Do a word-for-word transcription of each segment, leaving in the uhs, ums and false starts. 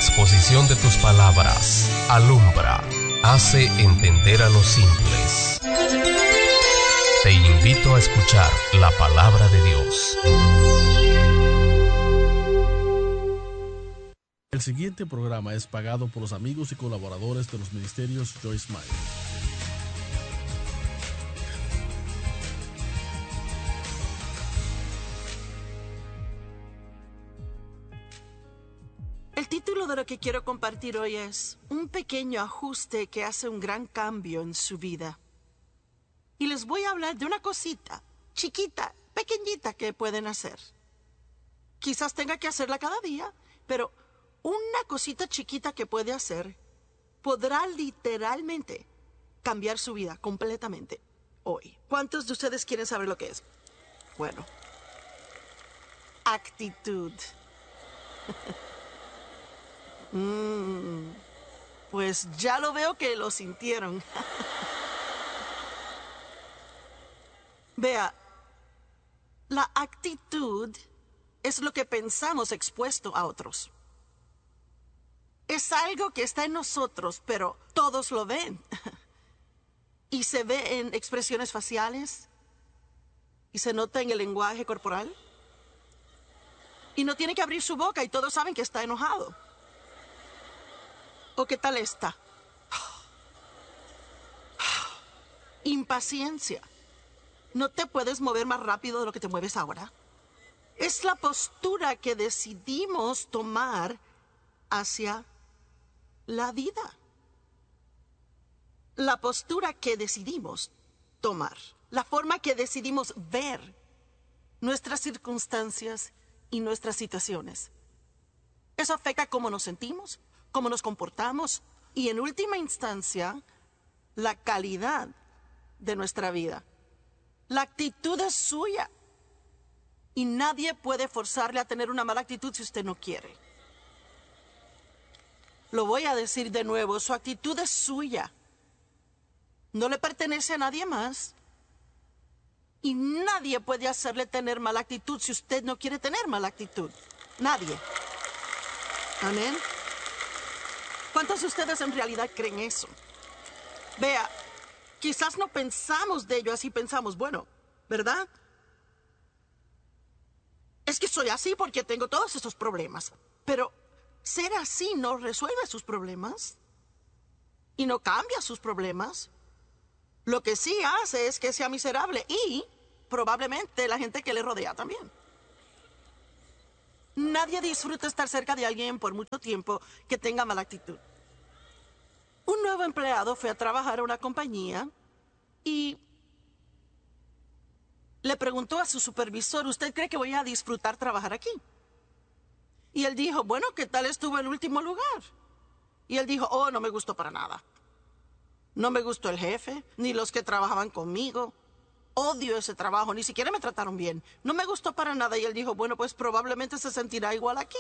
exposición de tus palabras alumbra, hace entender a los simples. Te invito a escuchar la palabra de Dios. El siguiente programa es pagado por los amigos y colaboradores de los ministerios Joyce Meyer. El título de lo que quiero compartir hoy es un pequeño ajuste que hace un gran cambio en su vida. Y les voy a hablar de una cosita chiquita, pequeñita que pueden hacer. Quizás tenga que hacerla cada día, pero una cosita chiquita que puede hacer podrá literalmente cambiar su vida completamente hoy. ¿Cuántos de ustedes quieren saber lo que es? Bueno, actitud. Mm, pues ya lo veo que lo sintieron. Vea, la actitud es lo que pensamos expuesto a otros. Es algo que está en nosotros, pero todos lo ven. Y se ve en expresiones faciales, y se nota en el lenguaje corporal. Y no tiene que abrir su boca y todos saben que está enojado. ¿O qué tal está? Impaciencia. No te puedes mover más rápido de lo que te mueves ahora. Es la postura que decidimos tomar hacia la vida. La postura que decidimos tomar. La forma que decidimos ver nuestras circunstancias y nuestras situaciones. Eso afecta cómo nos sentimos, cómo nos comportamos y, en última instancia, la calidad de nuestra vida. La actitud es suya y nadie puede forzarle a tener una mala actitud si usted no quiere. Lo voy a decir de nuevo, su actitud es suya. No le pertenece a nadie más. Y nadie puede hacerle tener mala actitud si usted no quiere tener mala actitud. Nadie. Amén. ¿Cuántos de ustedes en realidad creen eso? Vea, quizás no pensamos de ello así, pensamos, bueno, ¿verdad? Es que soy así porque tengo todos estos problemas. Pero ser así no resuelve sus problemas y no cambia sus problemas. Lo que sí hace es que sea miserable y probablemente la gente que le rodea también. Nadie disfruta estar cerca de alguien por mucho tiempo que tenga mala actitud. Un nuevo empleado fue a trabajar a una compañía y le preguntó a su supervisor, ¿usted cree que voy a disfrutar trabajar aquí? Y él dijo, bueno, ¿qué tal estuvo el último lugar? Y él dijo, oh, no me gustó para nada. No me gustó el jefe, ni los que trabajaban conmigo. Odio ese trabajo, ni siquiera me trataron bien. No me gustó para nada. Y él dijo, bueno, pues probablemente se sentirá igual aquí.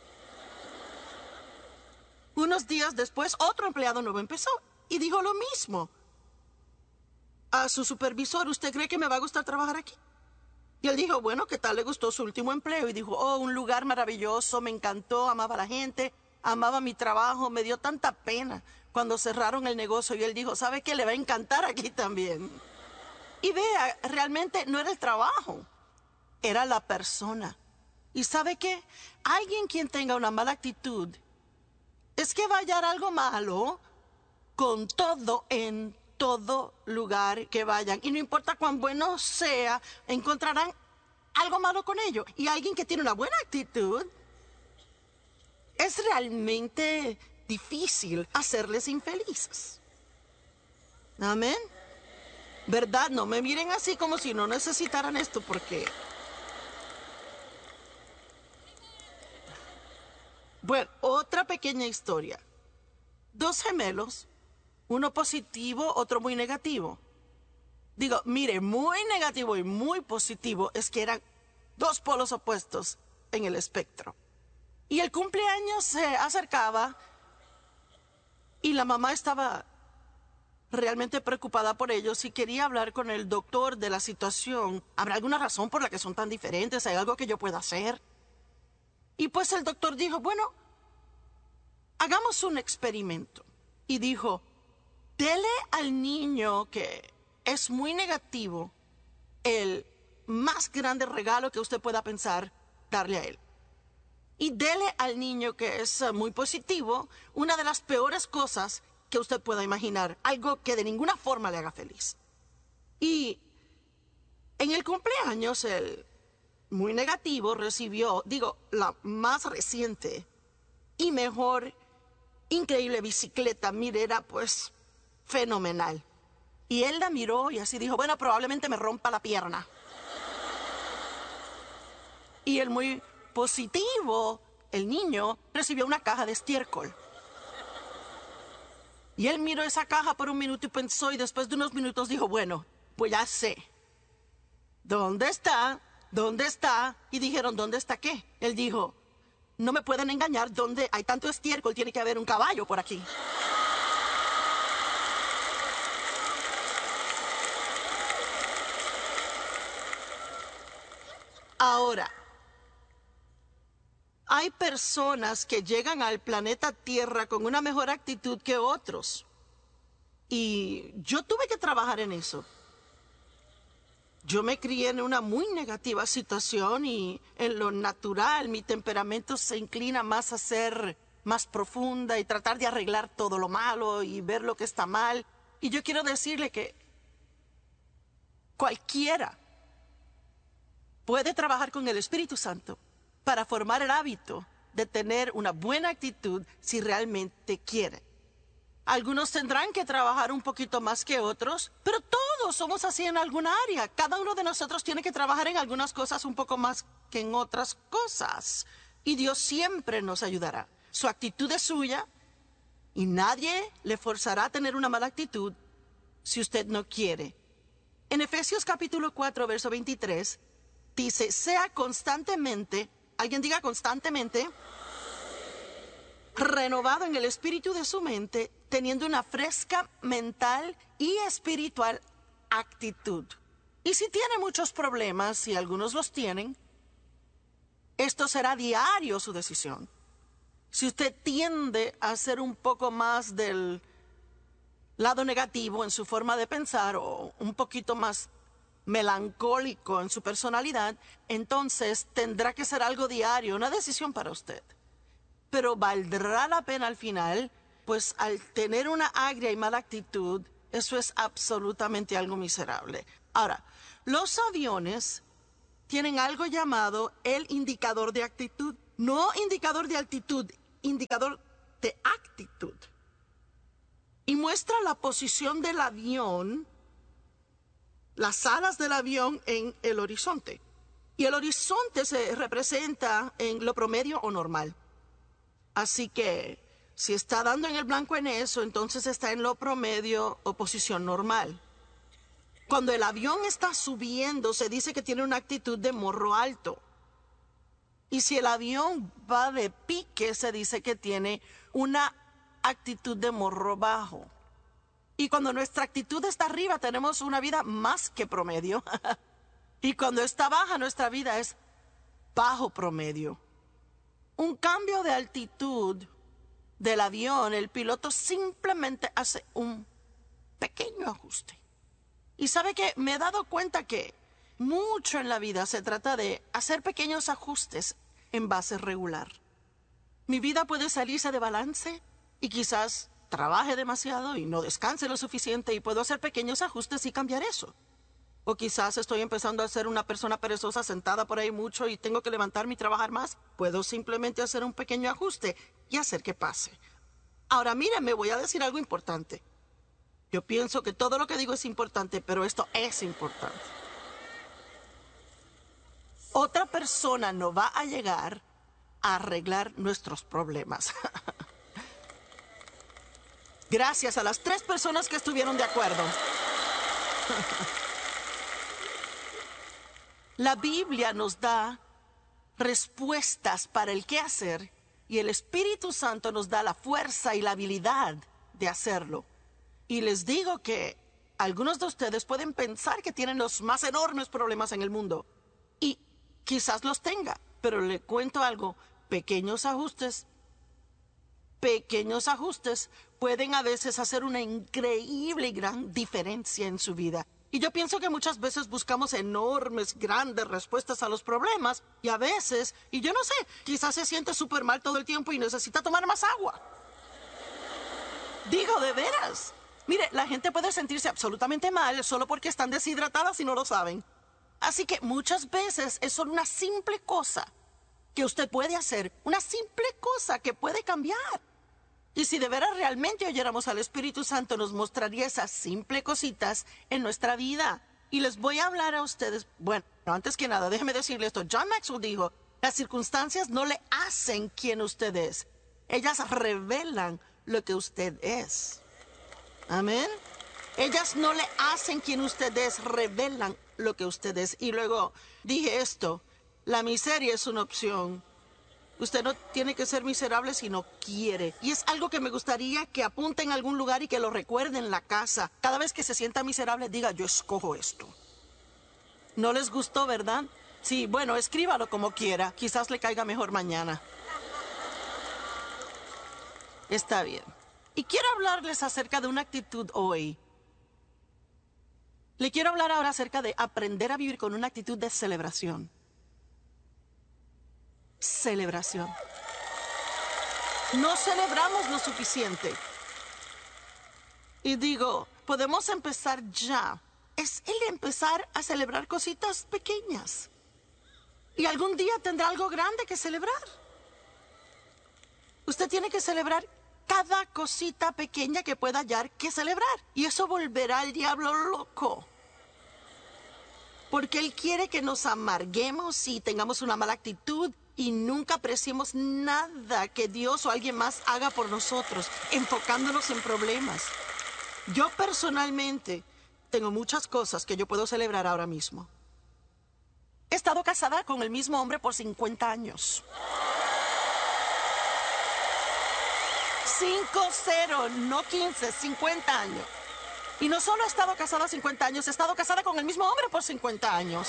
Unos días después, otro empleado nuevo empezó y dijo lo mismo a su supervisor, ¿usted cree que me va a gustar trabajar aquí? Y él dijo, bueno, ¿qué tal le gustó su último empleo? Y dijo, oh, un lugar maravilloso, me encantó, amaba a la gente, amaba mi trabajo, me dio tanta pena cuando cerraron el negocio. Y él dijo, ¿sabe qué? Le va a encantar aquí también. Y vea, realmente no era el trabajo, era la persona. ¿Y sabe qué? Alguien quien tenga una mala actitud es que va a hallar algo malo con todo en todo lugar que vayan. Y no importa cuán bueno sea, encontrarán algo malo con ello. Y alguien que tiene una buena actitud, es realmente difícil hacerles infelices. Amén. ¿Verdad? No me miren así como si no necesitaran esto, porque... Bueno, otra pequeña historia. Dos gemelos, uno positivo, otro muy negativo. Digo, mire, muy negativo y muy positivo es que eran dos polos opuestos en el espectro. Y el cumpleaños se acercaba y la mamá estaba realmente preocupada por ellos y quería hablar con el doctor de la situación. ¿Habrá alguna razón por la que son tan diferentes? ¿Hay algo que yo pueda hacer? Y pues el doctor dijo, bueno, hagamos un experimento. Y dijo, dele al niño que es muy negativo el más grande regalo que usted pueda pensar darle a él. Y dele al niño que es uh, muy positivo una de las peores cosas que usted pueda imaginar, algo que de ninguna forma le haga feliz. Y en el cumpleaños, el muy negativo recibió, digo, la más reciente y mejor, increíble bicicleta. Mire, era pues fenomenal. Y él la miró y así dijo, bueno, probablemente me rompa la pierna. Y el muy positivo, el niño, recibió una caja de estiércol. Y él miró esa caja por un minuto y pensó, y después de unos minutos dijo, bueno, pues ya sé. ¿Dónde está? ¿Dónde está? Y dijeron, ¿dónde está qué? Él dijo, no me pueden engañar, ¿dónde hay tanto estiércol? Tiene que haber un caballo por aquí. Ahora, hay personas que llegan al planeta Tierra con una mejor actitud que otros. Y yo tuve que trabajar en eso. Yo me crié en una muy negativa situación y en lo natural mi temperamento se inclina más a ser más profunda y tratar de arreglar todo lo malo y ver lo que está mal. Y yo quiero decirle que cualquiera puede trabajar con el Espíritu Santo para formar el hábito de tener una buena actitud si realmente quiere. Algunos tendrán que trabajar un poquito más que otros, pero todos somos así en alguna área. Cada uno de nosotros tiene que trabajar en algunas cosas un poco más que en otras cosas. Y Dios siempre nos ayudará. Su actitud es suya y nadie le forzará a tener una mala actitud si usted no quiere. En Efesios capítulo cuatro, verso veintitrés, dice, sea constantemente, alguien diga constantemente, renovado en el espíritu de su mente, teniendo una fresca mental y espiritual actitud. Y si tiene muchos problemas, y algunos los tienen, esto será diario su decisión. Si usted tiende a ser un poco más del lado negativo en su forma de pensar o un poquito más melancólico en su personalidad, entonces tendrá que ser algo diario, una decisión para usted. Pero valdrá la pena al final, pues al tener una agria y mala actitud, eso es absolutamente algo miserable. Ahora, los aviones tienen algo llamado el indicador de actitud. No indicador de altitud, indicador de actitud. Y muestra la posición del avión, las alas del avión en el horizonte. Y el horizonte se representa en lo promedio o normal. Así que si está dando en el blanco en eso, entonces está en lo promedio o posición normal. Cuando el avión está subiendo, se dice que tiene una actitud de morro alto. Y si el avión va de pique, se dice que tiene una actitud de morro bajo. Y cuando nuestra actitud está arriba, tenemos una vida más que promedio. Y cuando está baja, nuestra vida es bajo promedio. Un cambio de altitud del avión, el piloto simplemente hace un pequeño ajuste. Y sabe que me he dado cuenta que mucho en la vida se trata de hacer pequeños ajustes en base regular. Mi vida puede salirse de balance y quizás trabaje demasiado y no descanse lo suficiente y puedo hacer pequeños ajustes y cambiar eso. O quizás estoy empezando a ser una persona perezosa sentada por ahí mucho y tengo que levantarme y trabajar más. Puedo simplemente hacer un pequeño ajuste y hacer que pase. Ahora, miren, me voy a decir algo importante. Yo pienso que todo lo que digo es importante, pero esto es importante. Otra persona no va a llegar a arreglar nuestros problemas. Gracias a las tres personas que estuvieron de acuerdo. La Biblia nos da respuestas para el qué hacer y el Espíritu Santo nos da la fuerza y la habilidad de hacerlo. Y les digo que algunos de ustedes pueden pensar que tienen los más enormes problemas en el mundo. Y quizás los tenga, pero le cuento algo, pequeños ajustes pequeños ajustes pueden a veces hacer una increíble y gran diferencia en su vida. Y yo pienso que muchas veces buscamos enormes, grandes respuestas a los problemas. Y a veces, y yo no sé, quizás se siente súper mal todo el tiempo y necesita tomar más agua. Digo, de veras. Mire, la gente puede sentirse absolutamente mal solo porque están deshidratadas y no lo saben. Así que muchas veces es solo una simple cosa que usted puede hacer. Una simple cosa que puede cambiar. Y si de veras realmente oyéramos al Espíritu Santo, nos mostraría esas simples cositas en nuestra vida. Y les voy a hablar a ustedes. Bueno, antes que nada, déjeme decirle esto. John Maxwell dijo, las circunstancias no le hacen quien usted es. Ellas revelan lo que usted es. Amén. Ellas no le hacen quien usted es, revelan lo que usted es. Y luego dije esto, la miseria es una opción. Usted no tiene que ser miserable si no quiere. Y es algo que me gustaría que apunte en algún lugar y que lo recuerde en la casa. Cada vez que se sienta miserable, diga, yo escojo esto. ¿No les gustó, verdad? Sí, bueno, escríbalo como quiera. Quizás le caiga mejor mañana. Está bien. Y quiero hablarles acerca de una actitud hoy. Le quiero hablar ahora acerca de aprender a vivir con una actitud de celebración. Celebración. No celebramos lo suficiente. Y digo, podemos empezar ya. Es el empezar a celebrar cositas pequeñas. Y algún día tendrá algo grande que celebrar. Usted tiene que celebrar cada cosita pequeña que pueda hallar que celebrar. Y eso volverá al diablo loco. Porque él quiere que nos amarguemos y tengamos una mala actitud y nunca apreciemos nada que Dios o alguien más haga por nosotros, enfocándonos en problemas. Yo personalmente tengo muchas cosas que yo puedo celebrar ahora mismo. He estado casada con el mismo hombre por cincuenta años. cinco cero, no quince, cincuenta años. Y no solo he estado casada cincuenta años, he estado casada con el mismo hombre por cincuenta años.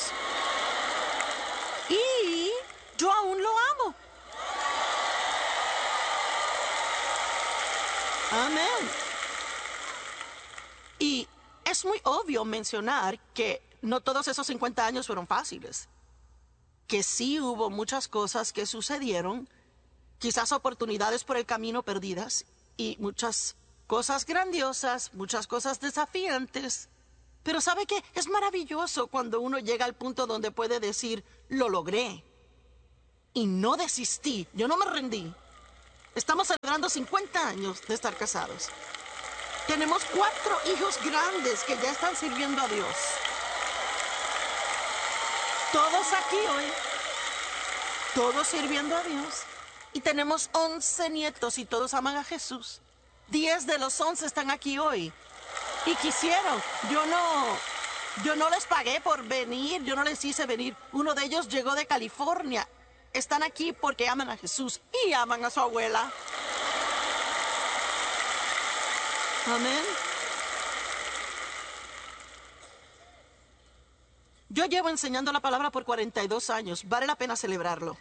Y yo aún lo amo. Amén. Y es muy obvio mencionar que no todos esos cincuenta años fueron fáciles. Que sí hubo muchas cosas que sucedieron, quizás oportunidades por el camino perdidas y muchas cosas grandiosas, muchas cosas desafiantes. Pero ¿sabe qué? Es maravilloso cuando uno llega al punto donde puede decir, lo logré. Y no desistí, yo no me rendí. Estamos celebrando cincuenta años de estar casados. Tenemos cuatro hijos grandes que ya están sirviendo a Dios. Todos aquí hoy. Todos sirviendo a Dios. Y tenemos once nietos y todos aman a Jesús. Diez de los once están aquí hoy. Y quisieron. Yo no, yo no les pagué por venir. Yo no les hice venir. Uno de ellos llegó de California. Están aquí porque aman a Jesús y aman a su abuela. Amén. Yo llevo enseñando la palabra por cuarenta y dos años. Vale la pena celebrarlo.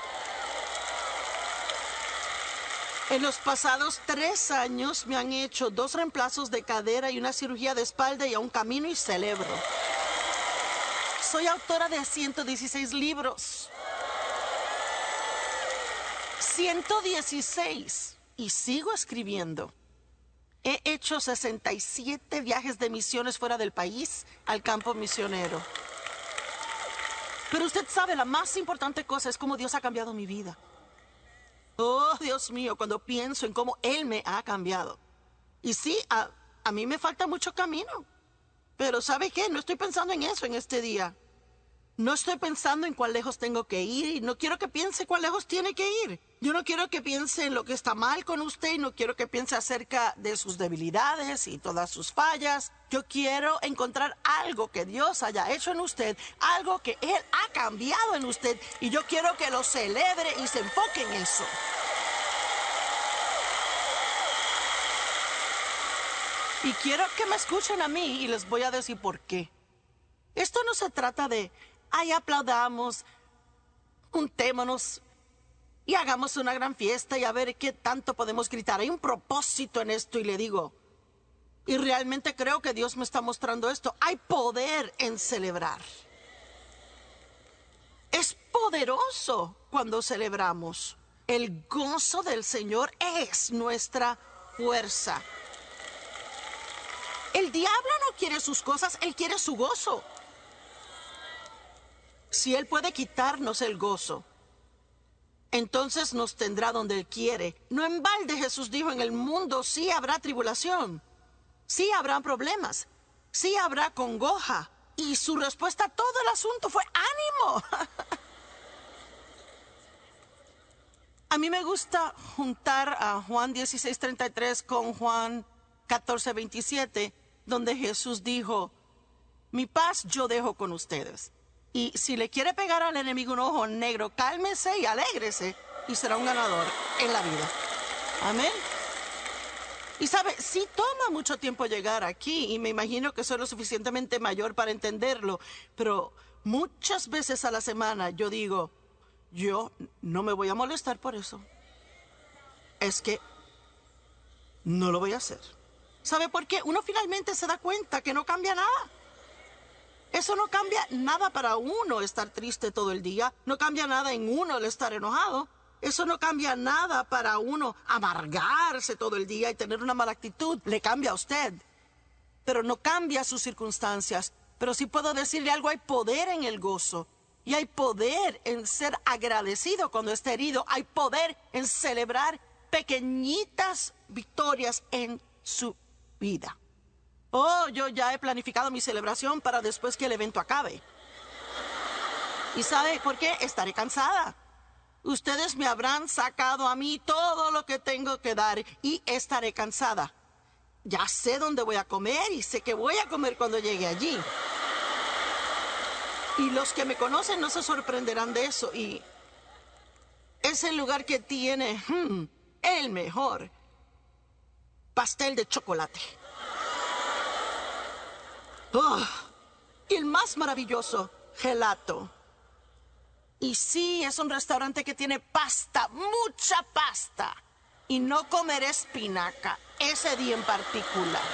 En los pasados tres años me han hecho dos reemplazos de cadera y una cirugía de espalda y a un camino y celebro. Soy autora de ciento dieciséis libros. ciento dieciséis. Y sigo escribiendo. He hecho sesenta y siete viajes de misiones fuera del país al campo misionero. Pero usted sabe, la más importante cosa es cómo Dios ha cambiado mi vida. Oh, Dios mío, cuando pienso en cómo Él me ha cambiado. Y sí, a, a mí me falta mucho camino. Pero ¿sabe qué? No estoy pensando en eso en este día. No estoy pensando en cuán lejos tengo que ir y no quiero que piense cuán lejos tiene que ir. Yo no quiero que piense en lo que está mal con usted y no quiero que piense acerca de sus debilidades y todas sus fallas. Yo quiero encontrar algo que Dios haya hecho en usted, algo que Él ha cambiado en usted y yo quiero que lo celebre y se enfoque en eso. Y quiero que me escuchen a mí y les voy a decir por qué. Esto no se trata de, ay, aplaudamos, juntémonos. y hagamos una gran fiesta y a ver qué tanto podemos gritar. Hay un propósito en esto y le digo, y realmente creo que Dios me está mostrando esto, hay poder en celebrar. Es poderoso cuando celebramos. El gozo del Señor es nuestra fuerza. El diablo no quiere sus cosas, él quiere su gozo. Si él puede quitarnos el gozo, entonces nos tendrá donde él quiere. No en balde Jesús dijo, en el mundo sí habrá tribulación, sí habrá problemas, sí habrá congoja. Y su respuesta a todo el asunto fue ánimo. A mí me gusta juntar a Juan dieciséis treinta y tres con Juan catorce veintisiete, donde Jesús dijo, mi paz yo dejo con ustedes. Y si le quiere pegar al enemigo un ojo negro, cálmese y alégrese y será un ganador en la vida. Amén. Y sabe, sí toma mucho tiempo llegar aquí y me imagino que soy lo suficientemente mayor para entenderlo, pero muchas veces a la semana yo digo, yo no me voy a molestar por eso. Es que no lo voy a hacer. ¿Sabe por qué? Uno finalmente se da cuenta que no cambia nada. Eso no cambia nada para uno estar triste todo el día. No cambia nada en uno el estar enojado. Eso no cambia nada para uno amargarse todo el día y tener una mala actitud. Le cambia a usted. Pero no cambia sus circunstancias. Pero sí puedo decirle algo, hay poder en el gozo. Y hay poder en ser agradecido cuando está herido. Hay poder en celebrar pequeñitas victorias en su vida. Oh, yo ya he planificado mi celebración para después que el evento acabe. ¿Y sabe por qué? Estaré cansada. Ustedes me habrán sacado a mí todo lo que tengo que dar y estaré cansada. Ya sé dónde voy a comer y sé que voy a comer cuando llegue allí. Y los que me conocen no se sorprenderán de eso. Y es el lugar que tiene hmm, el mejor pastel de chocolate. Oh, y el más maravilloso gelato. Y sí, es un restaurante que tiene pasta, mucha pasta. Y no comeré espinaca ese día en particular.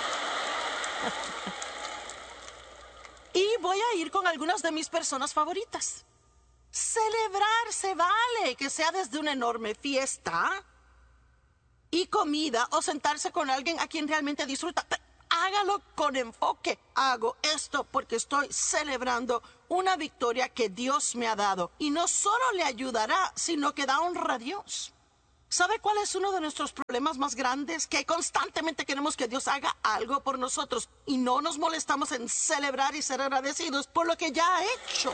Y voy a ir con algunas de mis personas favoritas. Celebrar se vale, que sea desde una enorme fiesta y comida o sentarse con alguien a quien realmente disfruta. Pero hágalo con enfoque. Hago esto porque estoy celebrando una victoria que Dios me ha dado. Y no solo le ayudará, sino que da honra a Dios. ¿Sabe cuál es uno de nuestros problemas más grandes? Que constantemente queremos que Dios haga algo por nosotros y no nos molestamos en celebrar y ser agradecidos por lo que ya ha hecho.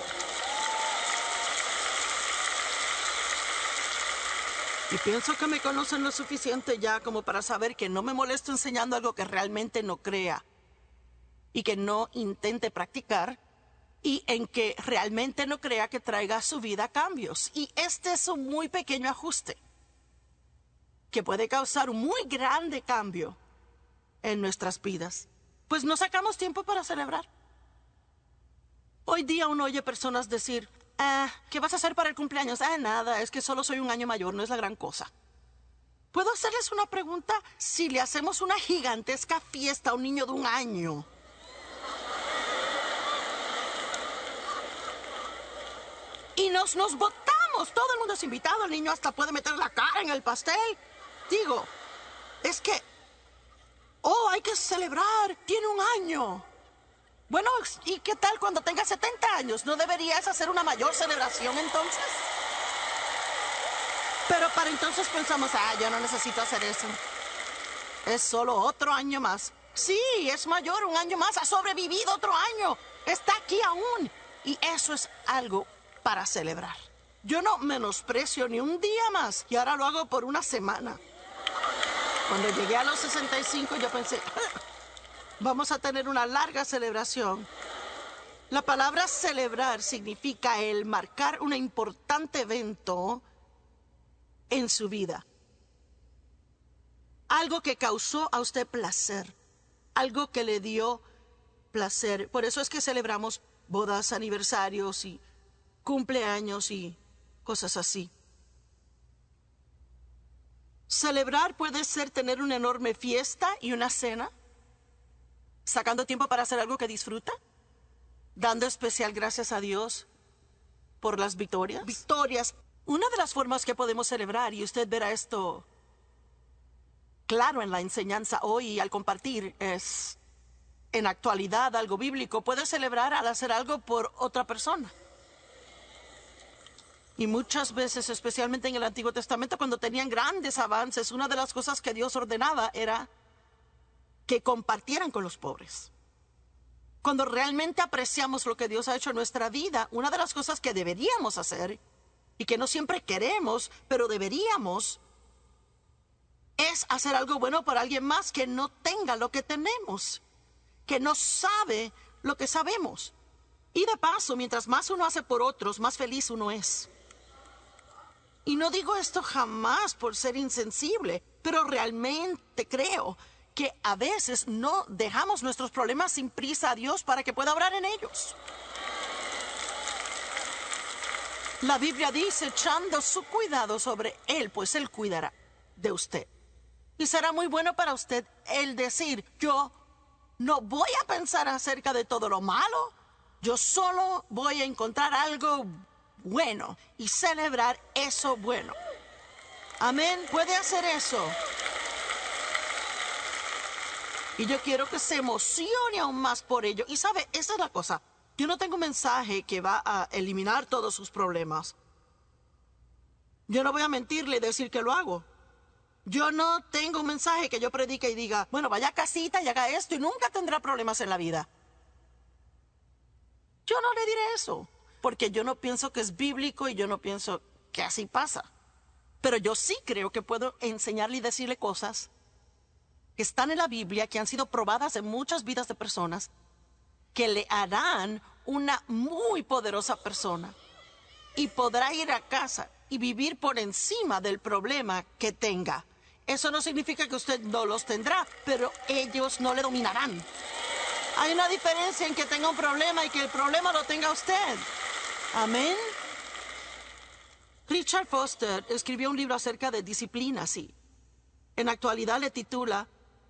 Y pienso que me conocen lo suficiente ya como para saber que no me molesto enseñando algo que realmente no crea y que no intente practicar y en que realmente no crea que traiga a su vida cambios. Y este es un muy pequeño ajuste que puede causar un muy grande cambio en nuestras vidas. Pues no sacamos tiempo para celebrar. Hoy día uno oye personas decir, ah, ¿qué vas a hacer para el cumpleaños? Ah, nada, es que solo soy un año mayor, no es la gran cosa. ¿Puedo hacerles una pregunta? Si le hacemos una gigantesca fiesta a un niño de un año, y nos, nos botamos, todo el mundo es invitado, el niño hasta puede meter la cara en el pastel. Digo, es que, oh, hay que celebrar, tiene un año. Bueno, ¿y qué tal cuando tenga setenta años? ¿No deberías hacer una mayor celebración entonces? Pero para entonces pensamos, ah, yo no necesito hacer eso. Es solo otro año más. Sí, es mayor, un año más, ha sobrevivido otro año. Está aquí aún. Y eso es algo para celebrar. Yo no menosprecio ni un día más y ahora lo hago por una semana. Cuando llegué a los sesenta y cinco yo pensé, ah, vamos a tener una larga celebración. La palabra celebrar significa el marcar un importante evento en su vida. Algo que causó a usted placer. Algo que le dio placer. Por eso es que celebramos bodas, aniversarios y cumpleaños y cosas así. Celebrar puede ser tener una enorme fiesta y una cena, sacando tiempo para hacer algo que disfruta, dando especial gracias a Dios por las victorias. Victorias. Una de las formas que podemos celebrar, y usted verá esto claro en la enseñanza hoy y al compartir, es en actualidad algo bíblico. Puede celebrar al hacer algo por otra persona. Y muchas veces, especialmente en el Antiguo Testamento, cuando tenían grandes avances, una de las cosas que Dios ordenaba era que compartieran con los pobres. Cuando realmente apreciamos lo que Dios ha hecho en nuestra vida, una de las cosas que deberíamos hacer, y que no siempre queremos, pero deberíamos, es hacer algo bueno para alguien más que no tenga lo que tenemos, que no sabe lo que sabemos. Y de paso, mientras más uno hace por otros, más feliz uno es. Y no digo esto jamás por ser insensible, pero realmente creo que a veces no dejamos nuestros problemas sin prisa a Dios para que pueda obrar en ellos. La Biblia dice, echando su cuidado sobre Él, pues Él cuidará de usted. Y será muy bueno para usted el decir, yo no voy a pensar acerca de todo lo malo, yo solo voy a encontrar algo bueno y celebrar eso bueno. Amén, puede hacer eso. Y yo quiero que se emocione aún más por ello. Y sabe, esa es la cosa. Yo no tengo un mensaje que va a eliminar todos sus problemas. Yo no voy a mentirle y decir que lo hago. Yo no tengo un mensaje que yo predique y diga, bueno, vaya a casita y haga esto y nunca tendrá problemas en la vida. Yo no le diré eso, porque yo no pienso que es bíblico y yo no pienso que así pasa. Pero yo sí creo que puedo enseñarle y decirle cosas que están en la Biblia, que han sido probadas en muchas vidas de personas, que le harán una muy poderosa persona y podrá ir a casa y vivir por encima del problema que tenga. Eso no significa que usted no los tendrá, pero ellos no le dominarán. Hay una diferencia en que tenga un problema y que el problema lo tenga usted. Amén. Richard Foster escribió un libro acerca de disciplina, sí. En la actualidad le titula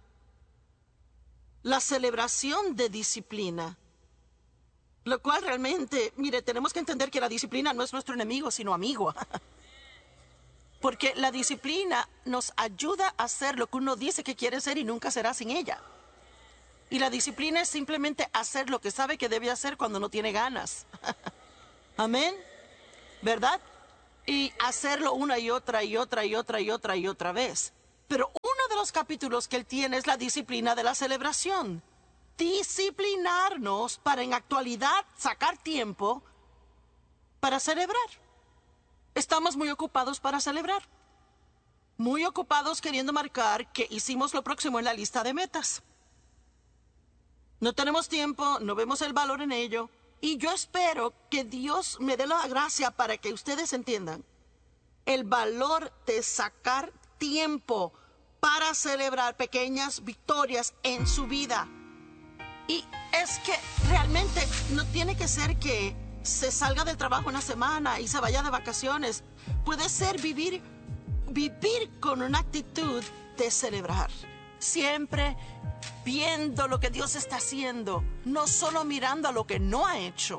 La celebración de disciplina. Lo cual realmente, mire, tenemos que entender que la disciplina no es nuestro enemigo, sino amigo. Porque la disciplina nos ayuda a hacer lo que uno dice que quiere ser y nunca será sin ella. Y la disciplina es simplemente hacer lo que sabe que debe hacer cuando no tiene ganas. Amén. ¿Verdad? Y hacerlo una y otra y otra y otra y otra y otra vez. Pero uno de los capítulos que él tiene es la disciplina de la celebración. Disciplinarnos para en actualidad sacar tiempo para celebrar. Estamos muy ocupados para celebrar. Muy ocupados queriendo marcar que hicimos lo próximo en la lista de metas. No tenemos tiempo, no vemos el valor en ello. Y yo espero que Dios me dé la gracia para que ustedes entiendan el valor de sacar tiempo para celebrar pequeñas victorias en su vida. Y es que realmente no tiene que ser que se salga del trabajo una semana y se vaya de vacaciones. Puede ser vivir, vivir con una actitud de celebrar. Siempre viendo lo que Dios está haciendo, no solo mirando a lo que no ha hecho.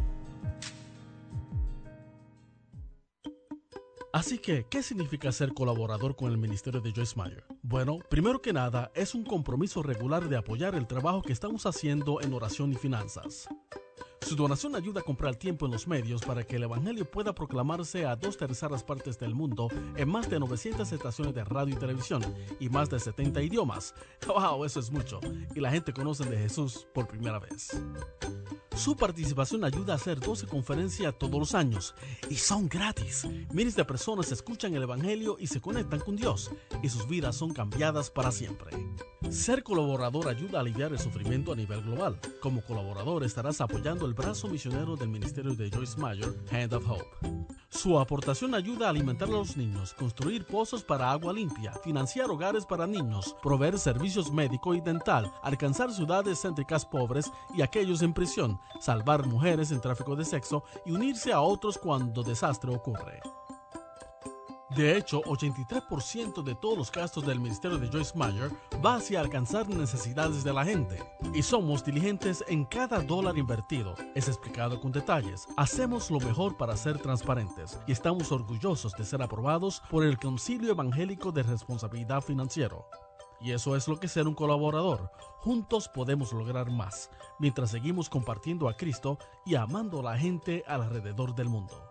Así que, ¿qué significa ser colaborador con el ministerio de Joyce Meyer? Bueno, primero que nada, es un compromiso regular de apoyar el trabajo que estamos haciendo en oración y finanzas. Su donación ayuda a comprar tiempo en los medios para que el evangelio pueda proclamarse a dos terceras partes del mundo en más de novecientas estaciones de radio y televisión y más de setenta idiomas. ¡Wow! Eso es mucho. Y la gente conoce de Jesús por primera vez. Su participación ayuda a hacer doce conferencias todos los años y son gratis. Miles de personas escuchan el evangelio y se conectan con Dios y sus vidas son cambiadas para siempre. Ser colaborador ayuda a aliviar el sufrimiento a nivel global. Como colaborador estarás apoyando el brazo misionero del ministerio de Joyce Meyer, Hand of Hope. Su aportación ayuda a alimentar a los niños, construir pozos para agua limpia, financiar hogares para niños, proveer servicios médico y dental, alcanzar ciudades céntricas pobres y aquellos en prisión, salvar mujeres en tráfico de sexo y unirse a otros cuando desastre ocurre. De hecho, ochenta y tres por ciento de todos los gastos del ministerio de Joyce Meyer va hacia alcanzar necesidades de la gente. Y somos diligentes en cada dólar invertido. Es explicado con detalles. Hacemos lo mejor para ser transparentes y estamos orgullosos de ser aprobados por el Concilio Evangélico de Responsabilidad Financiera. Y eso es lo que es ser un colaborador. Juntos podemos lograr más, mientras seguimos compartiendo a Cristo y amando a la gente alrededor del mundo.